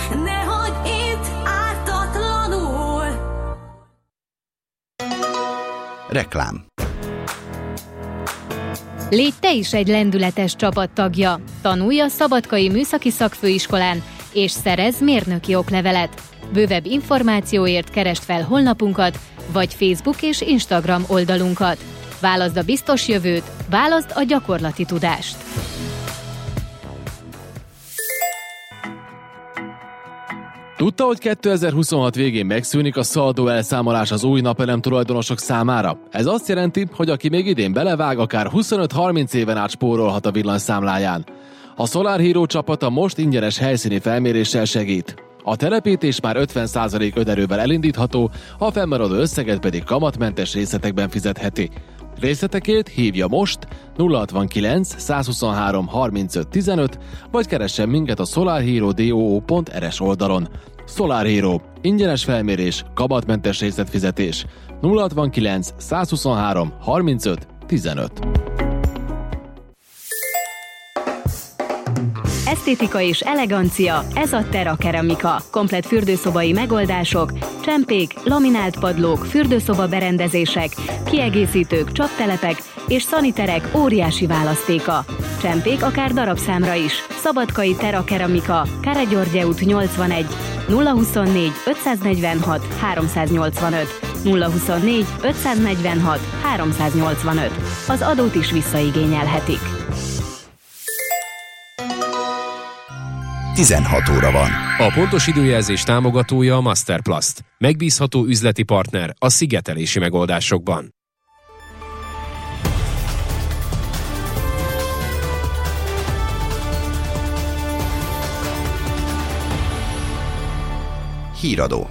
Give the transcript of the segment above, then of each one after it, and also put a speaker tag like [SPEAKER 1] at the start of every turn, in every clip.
[SPEAKER 1] nehogy itt ártatlanul.
[SPEAKER 2] Reklám.
[SPEAKER 3] Légy te is egy lendületes csapattagja. Tanulj a Szabadkai Műszaki Szakfőiskolán, és szerezz mérnöki oklevelet. Bővebb információért keresd fel honlapunkat, vagy Facebook és Instagram oldalunkat. Válaszd a biztos jövőt, válaszd a gyakorlati tudást.
[SPEAKER 4] Tudta, hogy 2026 végén megszűnik a szaldó elszámolás az új napelem tulajdonosok számára? Ez azt jelenti, hogy aki még idén belevág, akár 25-30 éven át spórolhat a villanyszámláján. A Solar Hero csapata most ingyenes helyszíni felméréssel segít. A telepítés már 50% önerővel elindítható, a fennmaradó összeget pedig kamatmentes részletekben fizetheti. Részletekért hívja most 069 123 35 15, vagy keressen minket a solarhero.do.rs oldalon. Solar Hero. Ingyenes felmérés, kamatmentes részletfizetés. 069 123 35 15.
[SPEAKER 3] Esztétika és elegancia, ez a Terra Keramika. Komplett fürdőszobai megoldások, csempék, laminált padlók, fürdőszoba berendezések, kiegészítők, csaptelepek és szaniterek óriási választéka. Csempék akár darabszámra is. Szabadkai Terra Keramika, Káregyörgye út 81, 024 546 385, 024 546 385. Az adót is visszaigényelhetik.
[SPEAKER 2] 16 óra van.
[SPEAKER 5] A pontos időjelzés támogatója a Masterplast. Megbízható üzleti partner a szigetelési megoldásokban.
[SPEAKER 2] Híradó.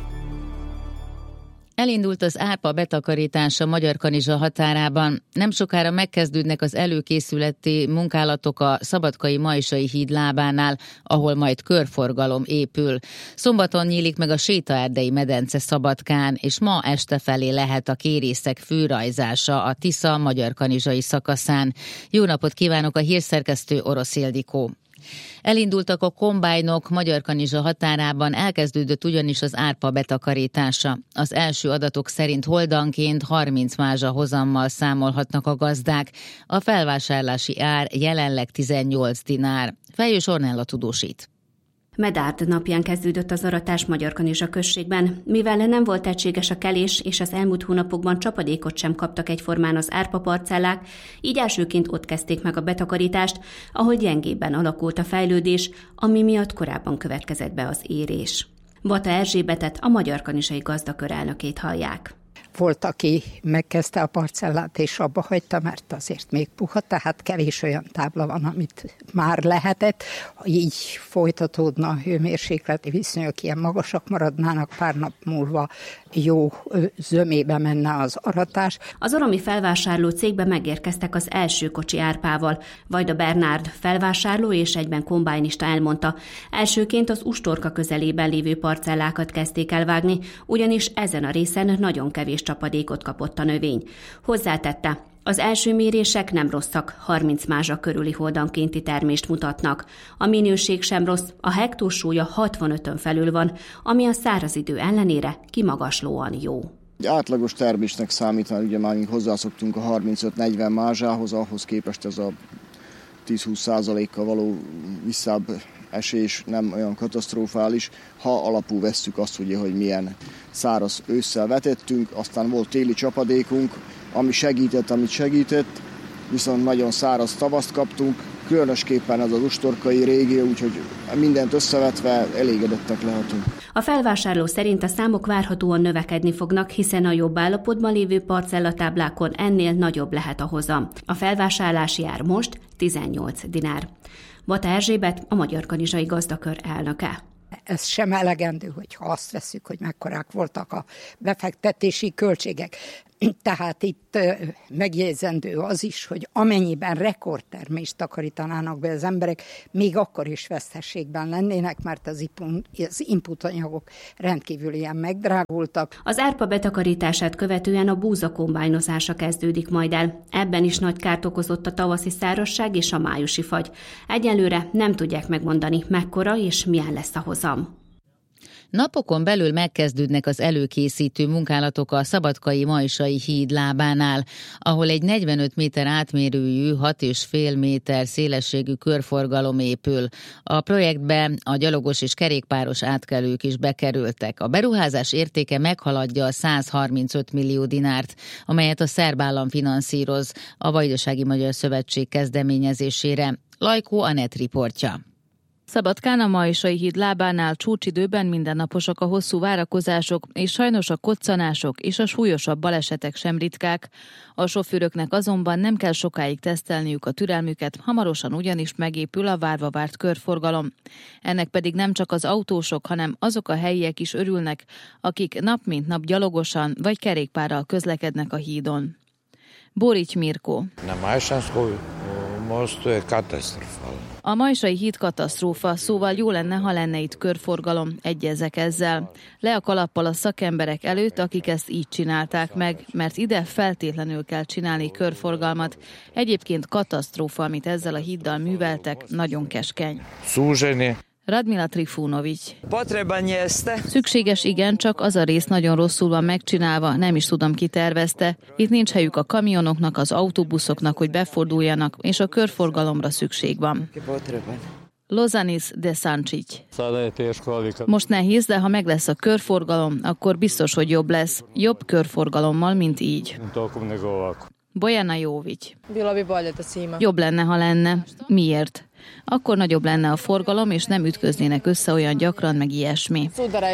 [SPEAKER 6] Elindult az árpa betakarítása Magyarkanizsa határában. Nem sokára megkezdődnek az előkészületi munkálatok a Szabadkai Majsai híd lábánál, ahol majd körforgalom épül. Szombaton nyílik meg a sétaerdei medence Szabadkán, és ma este felé lehet a kérészek főrajzása a Tisza magyarkanizsai szakaszán. Jó napot kívánok, a hírszerkesztő Orosz Ildikó. Elindultak a kombájnok Magyarkanizsa határában, elkezdődött ugyanis az árpa betakarítása. Az első adatok szerint holdanként 30 mázsa hozammal számolhatnak a gazdák. A felvásárlási ár jelenleg 18 dinár. Fejős Ornella tudósít.
[SPEAKER 7] Medárd napján kezdődött az aratás Magyarkanizsa községben. Mivel nem volt egységes a kelés, és az elmúlt hónapokban csapadékot sem kaptak egyformán az árpaparcellák, így elsőként ott kezdték meg a betakarítást, ahol gyengébben alakult a fejlődés, ami miatt korábban következett be az érés. Vata Erzsébetet, a Magyarkanizsai Gazdakör elnökét hallják.
[SPEAKER 8] Volt, aki megkezdte a parcellát, és abba hagyta, mert azért még puha, tehát kevés olyan tábla van, amit már lehetett. Így folytatódna a hőmérsékleti viszonyok, ilyen magasak maradnának, pár nap múlva jó zömébe menne az aratás.
[SPEAKER 7] Az oromi felvásárló cégbe megérkeztek az első kocsi árpával. Vajda Bernárd felvásárló és egyben kombájnista elmondta, elsőként az Ustorka közelében lévő parcellákat kezdték el vágni, ugyanis ezen a részen nagyon kevés csapadékot kapott a növény. Hozzátette, az első mérések nem rosszak, 30 mázsa körüli holdankénti termést mutatnak. A minőség sem rossz, a hektár súlya 65-ön felül van, ami a száraz idő ellenére kimagaslóan jó.
[SPEAKER 9] Egy átlagos termésnek számítva, ugye már hozzászoktunk a 35-40 mázsához, ahhoz képest ez a 10-20%-kal való visszább esés nem olyan katasztrofális, ha alapul vesszük azt, ugye, hogy milyen száraz ősszel vetettünk, aztán volt téli csapadékunk, ami segített, viszont nagyon száraz tavaszt kaptunk, különösképpen ez az ustorkai régió, úgyhogy mindent összevetve elégedettek lehetünk.
[SPEAKER 7] A felvásárló szerint a számok várhatóan növekedni fognak, hiszen a jobb állapotban lévő parcellatáblákon ennél nagyobb lehet a hozam. A felvásárlási ár most 18 dinár. Vata Erzsébet, a Magyarkanizsai Gazdakör elnöke.
[SPEAKER 8] Ez sem elegendő, hogyha azt veszük, hogy mekkorák voltak a befektetési költségek. Tehát itt megjegyzendő az is, hogy amennyiben rekordtermést takarítanának be az emberek, még akkor is veszteségben lennének, mert az input anyagok rendkívül ilyen megdrágultak.
[SPEAKER 7] Az árpa betakarítását követően a búza kombájnozása kezdődik majd el. Ebben is nagy kárt okozott a tavaszi szárazság és a májusi fagy. Egyelőre nem tudják megmondani, mekkora és milyen lesz a hozam.
[SPEAKER 6] Napokon belül megkezdődnek az előkészítő munkálatok a Szabadkai Majsai híd lábánál, ahol egy 45 méter átmérőjű, 6,5 méter szélességű körforgalom épül. A projektbe a gyalogos és kerékpáros átkelők is bekerültek. A beruházás értéke meghaladja a 135 millió dinárt, amelyet a szerb állam finanszíroz a Vajdasági Magyar Szövetség kezdeményezésére. Lajkó Anett riportja.
[SPEAKER 10] Szabadkán a Majsai híd lábánál csúcsidőben mindennaposak a hosszú várakozások, és sajnos a koccanások és a súlyosabb balesetek sem ritkák. A sofőröknek azonban nem kell sokáig tesztelniük a türelmüket, hamarosan ugyanis megépül a várva várt körforgalom. Ennek pedig nem csak az autósok, hanem azok a helyiek is örülnek, akik nap mint nap gyalogosan vagy kerékpárral közlekednek a hídon. Borics Mirko. A Majsai híd katasztrófa, szóval jó lenne, ha lenne itt körforgalom, egyezek ezzel. Le a kalappal a szakemberek előtt, akik ezt így csinálták meg, mert ide feltétlenül kell csinálni körforgalmat. Egyébként katasztrófa, amit ezzel a híddal műveltek, nagyon keskeny. Radmila Trifunović. Szükséges, igen, csak az a rész nagyon rosszul van megcsinálva, nem is tudom, ki tervezte. Itt nincs helyük a kamionoknak, az autóbuszoknak, hogy beforduljanak, és a körforgalomra szükség van. Lozanis de Sancic. Most nehéz, de ha meg lesz a körforgalom, akkor biztos, hogy jobb lesz. Jobb körforgalommal, mint így. Bojana Jović. Jobb lenne, ha lenne. Miért? Akkor nagyobb lenne a forgalom, és nem ütköznének össze olyan gyakran, meg ilyesmi.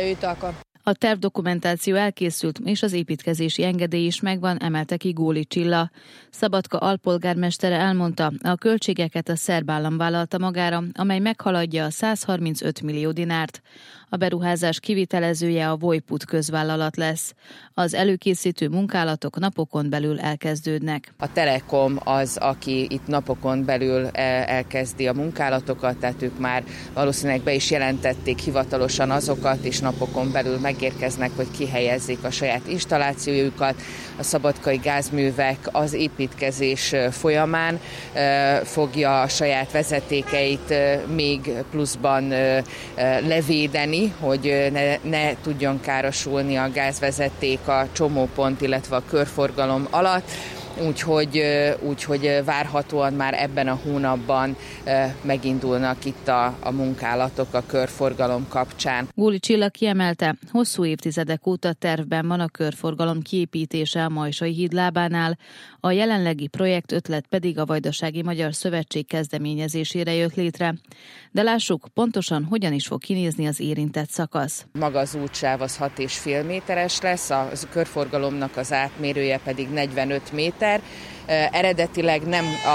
[SPEAKER 10] A tervdokumentáció elkészült, és az építkezési engedély is megvan, emelte ki Góli Csilla. Szabadka alpolgármestere elmondta, a költségeket a szerb állam vállalta magára, amely meghaladja a 135 millió dinárt. A beruházás kivitelezője a Vojput közvállalat lesz. Az előkészítő munkálatok napokon belül elkezdődnek.
[SPEAKER 11] A Telekom az, aki itt napokon belül elkezdi a munkálatokat, tehát ők már valószínűleg be is jelentették hivatalosan azokat, és napokon belül megérkeznek, hogy kihelyezzék a saját installációjukat. A szabadkai gázművek az építkezés folyamán fogja a saját vezetékeit még pluszban levédeni, hogy ne tudjon károsulni a gázvezeték a csomópont, illetve a körforgalom alatt. Úgyhogy várhatóan már ebben a hónapban megindulnak itt a munkálatok a körforgalom kapcsán.
[SPEAKER 10] Góli Csilla kiemelte, hosszú évtizedek óta tervben van a körforgalom kiépítése a Majsai híd lábánál, a jelenlegi projekt ötlet pedig a Vajdasági Magyar Szövetség kezdeményezésére jött létre. De lássuk pontosan, hogyan is fog kinézni az érintett szakasz.
[SPEAKER 11] Maga az útsáv az 6,5 méteres lesz, a körforgalomnak az átmérője pedig 45 méter. Eredetileg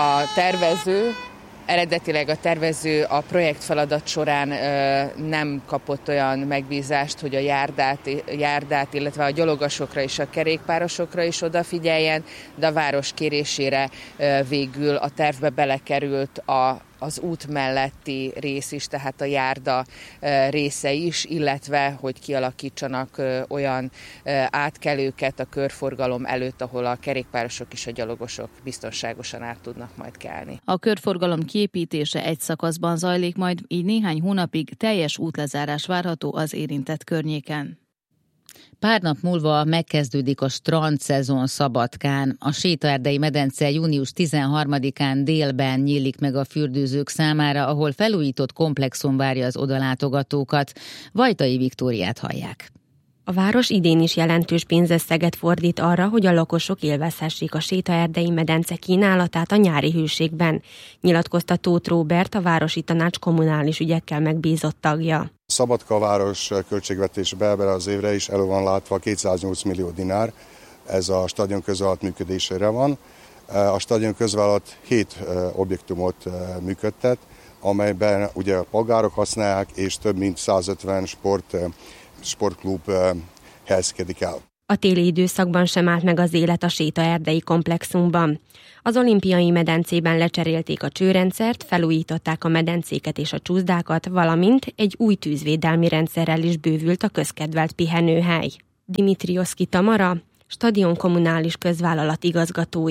[SPEAKER 11] a tervező a projektfeladat során nem kapott olyan megbízást, hogy a járdát, illetve a gyalogosokra és a kerékpárosokra is odafigyeljen, de a város kérésére végül a tervbe belekerült az út melletti rész is, tehát a járda része is, illetve hogy kialakítsanak olyan átkelőket a körforgalom előtt, ahol a kerékpárosok és a gyalogosok biztonságosan át tudnak majd kelni.
[SPEAKER 10] A körforgalom kiépítése egy szakaszban zajlik, majd így néhány hónapig teljes útlezárás várható az érintett környéken.
[SPEAKER 6] Pár nap múlva megkezdődik a strandszezon Szabadkán. A sétaerdei medence június 13-án délben nyílik meg a fürdőzők számára, ahol felújított komplexum várja az odalátogatókat. Vajtai Viktóriát hallják.
[SPEAKER 12] A város idén is jelentős pénzösszeget fordít arra, hogy a lakosok élvezhessék a sétaerdei medence kínálatát a nyári hőségben, nyilatkozta Tóth Róbert, a Városi Tanács kommunális ügyekkel megbízott tagja.
[SPEAKER 13] Szabadka város költségvetésbe ebben az évre is elő van látva 208 millió dinár, ez a stadion közvállalat működésére van. A stadion közvállalat 7 objektumot működtet, amelyben ugye a polgárok használják, és több mint 150 sportklub helyezkedik el.
[SPEAKER 12] A téli időszakban sem állt meg az élet a sétaerdei komplexumban. Az olimpiai medencében lecserélték a csőrendszert, felújították a medencéket és a csúszdákat, valamint egy új tűzvédelmi rendszerrel is bővült a közkedvelt pihenőhely. Dimitrioszki Tamara, stadion kommunális közvállalat igazgatója.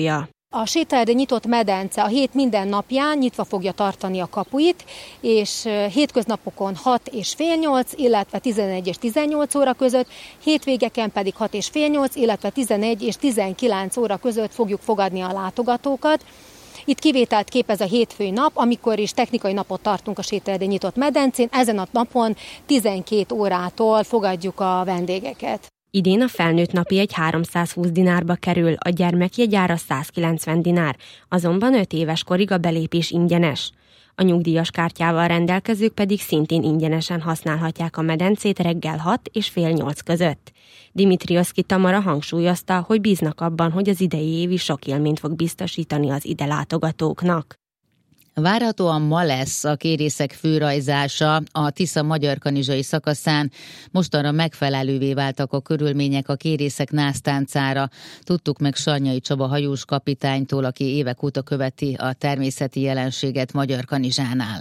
[SPEAKER 14] A sétaerdei nyitott medence a hét minden napján nyitva fogja tartani a kapuit, és hétköznapokon 6 és fél 8, illetve 11 és 18 óra között, hétvégeken pedig 6 és fél 8, illetve 11 és 19 óra között fogjuk fogadni a látogatókat. Itt kivételt képez a hétfői nap, amikor is technikai napot tartunk a sétaerdei nyitott medencén. Ezen a napon 12 órától fogadjuk a vendégeket.
[SPEAKER 12] Idén a felnőtt napi egy 320 dinárba kerül, a gyermekjegyára 190 dinár, azonban 5 éves korig a belépés ingyenes. A nyugdíjas kártyával rendelkezők pedig szintén ingyenesen használhatják a medencét reggel 6 és fél 8 között. Dimitrioszki Tamara hangsúlyozta, hogy bíznak abban, hogy az idei év is sok élményt fog biztosítani az ide látogatóknak.
[SPEAKER 6] Várhatóan ma lesz a kérészek főrajzása a Tisza Magyarkanizsai szakaszán. Mostanra megfelelővé váltak a körülmények a kérészek násztáncára. Tudtuk meg Sarnyai Csaba hajós kapitánytól, aki évek óta követi a természeti jelenséget Magyarkanizsánál.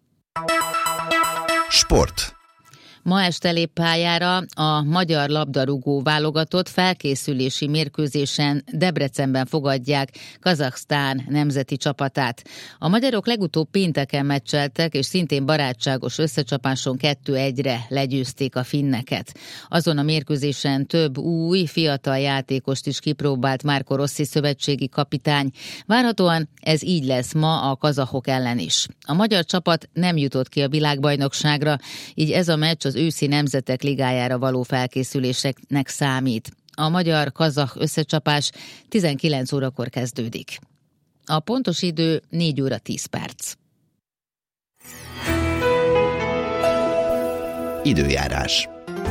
[SPEAKER 2] Sport.
[SPEAKER 6] Ma este lép pályára a magyar labdarúgó válogatott felkészülési mérkőzésen Debrecenben fogadják Kazaksztán nemzeti csapatát. A magyarok legutóbb pénteken meccseltek, és szintén barátságos összecsapáson 2-1-re legyőzték a finneket. Azon a mérkőzésen több új, fiatal játékost is kipróbált Marco Rossi szövetségi kapitány. Várhatóan ez így lesz ma a kazahok ellen is. A magyar csapat nem jutott ki a világbajnokságra, így ez a meccs az őszi nemzetek ligájára való felkészüléseknek számít. A magyar-kazah összecsapás 19 órakor kezdődik. A pontos idő 4 óra 10 perc.
[SPEAKER 2] Időjárás.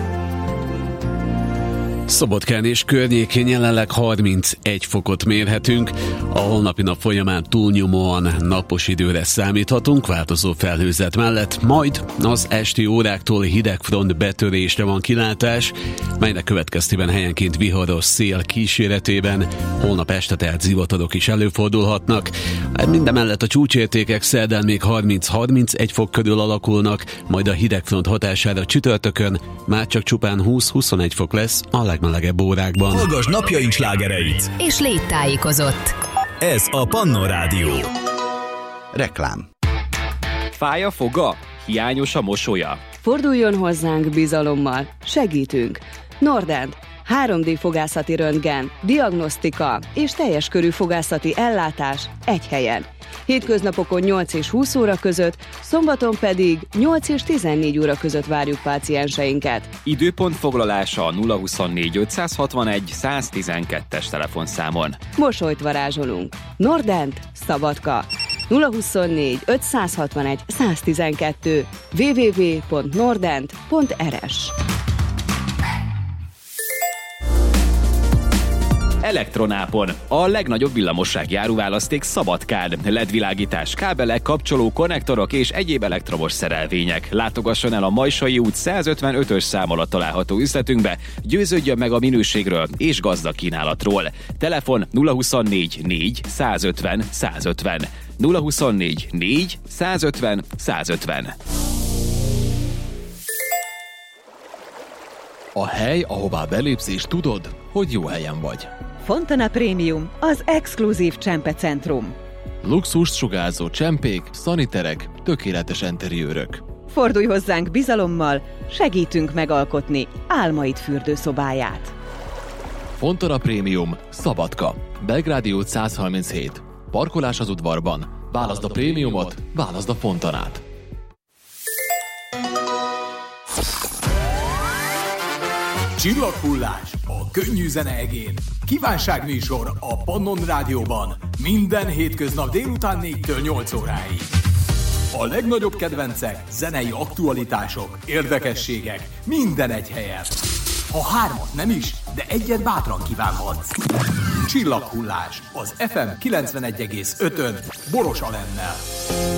[SPEAKER 15] Szabadkán és környékén jelenleg 31 fokot mérhetünk. A holnapi nap folyamán túlnyomóan napos időre számíthatunk, változó felhőzet mellett, majd az esti óráktól hidegfront betörésre van kilátás, melynek következtében helyenként viharos szél kíséretében holnap este tehát zivatarok is előfordulhatnak. Mindemellett a csúcsértékek szerdán még 30-31 fok körül alakulnak, majd a hidegfront hatására csütörtökön már csak csupán 20-21 fok lesz a legmelegebb órákban.
[SPEAKER 16] Hallgass napjaink slágereit!
[SPEAKER 17] És légy tájékozott!
[SPEAKER 16] Ez a Pannon Rádió.
[SPEAKER 2] Reklám.
[SPEAKER 18] Fáj a foga? Hiányos a mosolya?
[SPEAKER 19] Forduljon hozzánk bizalommal. Segítünk. Nordent. 3D fogászati röntgen, diagnosztika és teljes körű fogászati ellátás egy helyen. Hétköznapokon 8 és 20 óra között, szombaton pedig 8 és 14 óra között várjuk pácienseinket.
[SPEAKER 18] Időpontfoglalása a 024 561 112-es telefonszámon.
[SPEAKER 19] Mosolyt varázsolunk. Nordent, Szabadka. 024 561 112 www.nordent.rs.
[SPEAKER 18] Elektronápon. A legnagyobb villamossági áruválaszték Szabadkán. LED-világítás, kábelek, kapcsoló, konnektorok és egyéb elektromos szerelvények. Látogasson el a Majsai út 155-ös szám alatt található üzletünkbe, győződjön meg a minőségről és gazdag kínálatról. Telefon 024 4 150 150. 024 4 150 150.
[SPEAKER 4] A hely, ahová belépsz és tudod, hogy jó helyen vagy.
[SPEAKER 20] Fontana Premium, az exkluzív csempecentrum.
[SPEAKER 4] Luxust sugárzó csempék, szaniterek, tökéletes enteriőrök.
[SPEAKER 20] Fordulj hozzánk bizalommal, segítünk megalkotni álmaid fürdőszobáját.
[SPEAKER 4] Fontana Premium, Szabadka, Belgrádi út 137. Parkolás az udvarban. Válaszd a prémiumot, válaszd a Fontanát.
[SPEAKER 16] Csillaghullás a könnyű zene egén. Kívánságműsor a Pannon Rádióban. Minden hétköznap délután 4-től 8 óráig. A legnagyobb kedvencek, zenei aktualitások, érdekességek, minden egy helyen. Ha hármat nem is, de egyet bátran kívánhatsz. Csillaghullás az FM 91,5-ön Boros Alennel.